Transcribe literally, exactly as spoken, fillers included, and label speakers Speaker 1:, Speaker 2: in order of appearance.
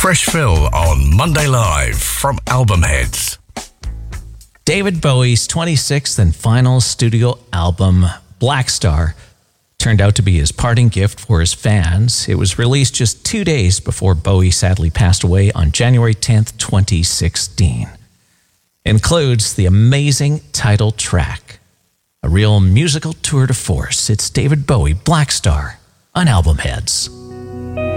Speaker 1: Fresh Fill on Monday Live from Albumheads.
Speaker 2: David Bowie's twenty-sixth and final studio album, Black Star, turned out to be his parting gift for his fans. It was released just two days before Bowie sadly passed away on January tenth, twenty sixteen. Includes the amazing title track, a real musical tour de force. It's David Bowie, Black Star, on Albumheads.